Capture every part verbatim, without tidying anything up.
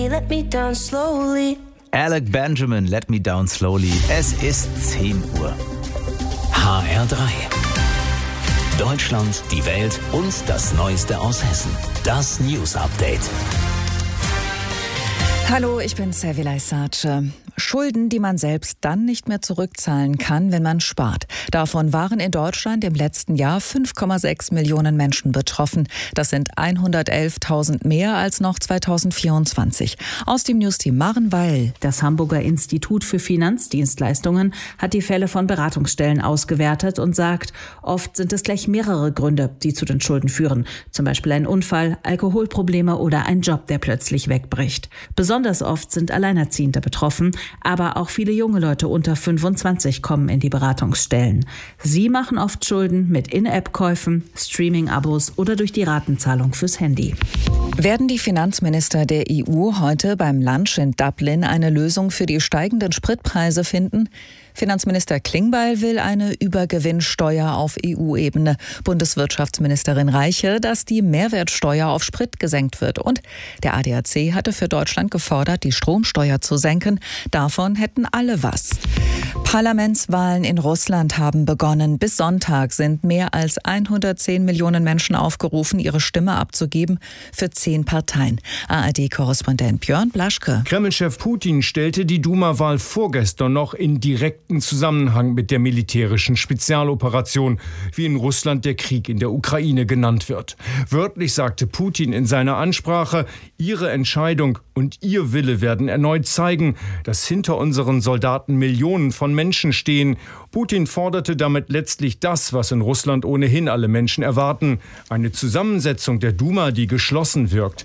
me, let me down slowly. Alec Benjamin, Let Me Down Slowly. Es ist zehn Uhr. H R drei. Deutschland, die Welt und das Neueste aus Hessen. Das News Update. Hallo, ich bin Servilay Sace. Schulden, die man selbst dann nicht mehr zurückzahlen kann, wenn man spart. Davon waren in Deutschland im letzten Jahr fünf Komma sechs Millionen Menschen betroffen. Das sind hundertelftausend mehr als noch zweitausendvierundzwanzig. Aus dem Newsteam Maren Weil. Das Hamburger Institut für Finanzdienstleistungen hat die Fälle von Beratungsstellen ausgewertet und sagt, oft sind es gleich mehrere Gründe, die zu den Schulden führen. Zum Beispiel ein Unfall, Alkoholprobleme oder ein Job, der plötzlich wegbricht. Besonders oft sind Alleinerziehende betroffen, aber auch viele junge Leute unter fünfundzwanzig kommen in die Beratungsstellen. Sie machen oft Schulden mit In-App-Käufen, Streaming-Abos oder durch die Ratenzahlung fürs Handy. Werden die Finanzminister der E U heute beim Lunch in Dublin eine Lösung für die steigenden Spritpreise finden? Finanzminister Klingbeil will eine Übergewinnsteuer auf E U-Ebene. Bundeswirtschaftsministerin Reiche, dass die Mehrwertsteuer auf Sprit gesenkt wird. Und der A D A C hatte für Deutschland gefordert, die Stromsteuer zu senken. Davon hätten alle was. Parlamentswahlen in Russland haben begonnen. Bis Sonntag sind mehr als hundertzehn Millionen Menschen aufgerufen, ihre Stimme abzugeben für zehn Parteien. A R D-Korrespondent Björn Blaschke. Kreml-Chef Putin stellte die Duma-Wahl vorgestern noch in direkten Zusammenhang mit der militärischen Spezialoperation, wie in Russland der Krieg in der Ukraine genannt wird. Wörtlich sagte Putin in seiner Ansprache, ihre Entscheidung und ihr Wille werden erneut zeigen, dass hinter unseren Soldaten Millionen von Menschen stehen. Putin forderte damit letztlich das, was in Russland ohnehin alle Menschen erwarten: eine Zusammensetzung der Duma, die geschlossen wirkt.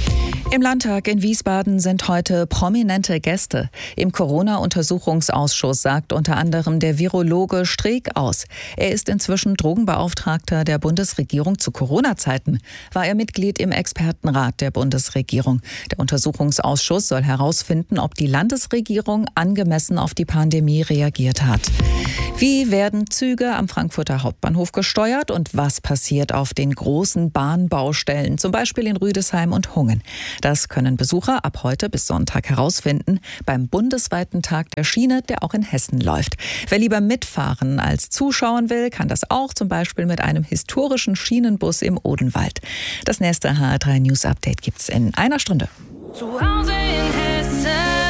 Im Landtag in Wiesbaden sind heute prominente Gäste. Im Corona-Untersuchungsausschuss sagt unter anderem der Virologe Streeck aus. Er ist inzwischen Drogenbeauftragter der Bundesregierung. Zu Corona-Zeiten war er Mitglied im Expertenrat der Bundesregierung. Der Untersuchungsausschuss soll herausfinden, ob die Landesregierung angemessen auf die Pandemie reagiert hat. Wie werden Züge am Frankfurter Hauptbahnhof gesteuert und was passiert auf den großen Bahnbaustellen, zum Beispiel in Rüdesheim und Hungen? Das können Besucher ab heute bis Sonntag herausfinden beim bundesweiten Tag der Schiene, der auch in Hessen läuft. Wer lieber mitfahren als zuschauen will, kann das auch zum Beispiel mit einem historischen Schienenbus im Odenwald. Das nächste H R drei News Update gibt's in einer Stunde. Zu Hause in Hessen.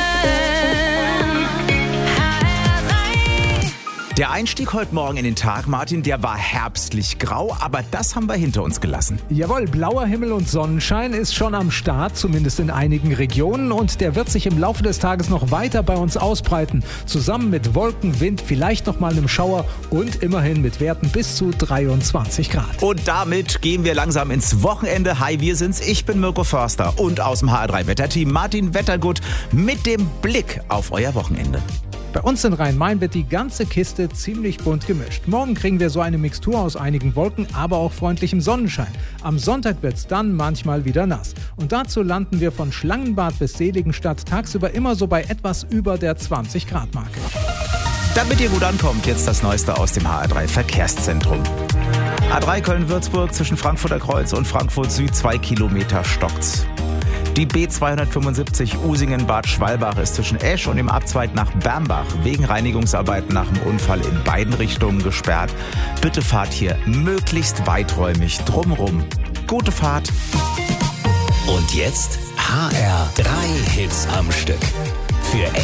Der Einstieg heute Morgen in den Tag, Martin, der war herbstlich grau, aber das haben wir hinter uns gelassen. Jawohl, blauer Himmel und Sonnenschein ist schon am Start, zumindest in einigen Regionen, und der wird sich im Laufe des Tages noch weiter bei uns ausbreiten. Zusammen mit Wolken, Wind, vielleicht noch mal einem Schauer und immerhin mit Werten bis zu dreiundzwanzig Grad. Und damit gehen wir langsam ins Wochenende. Hi, wir sind's. Ich bin Mirko Förster und aus dem H R drei Wetterteam Martin Wettergut mit dem Blick auf euer Wochenende. Bei uns in Rhein-Main wird die ganze Kiste ziemlich bunt gemischt. Morgen kriegen wir so eine Mixtur aus einigen Wolken, aber auch freundlichem Sonnenschein. Am Sonntag wird's dann manchmal wieder nass. Und dazu landen wir von Schlangenbad bis Seligenstadt tagsüber immer so bei etwas über der zwanzig Grad Marke. Damit ihr gut ankommt, jetzt das Neueste aus dem H R drei Verkehrszentrum. A drei Köln-Würzburg zwischen Frankfurter Kreuz und Frankfurt Süd, zwei Kilometer stockt's. Die B zweihundertfünfundsiebzig Usingen-Bad Schwalbach ist zwischen Esch und dem Abzweig nach Bermbach wegen Reinigungsarbeiten nach dem Unfall in beiden Richtungen gesperrt. Bitte fahrt hier möglichst weiträumig drumrum. Gute Fahrt. Und jetzt H R drei Hits am Stück. Für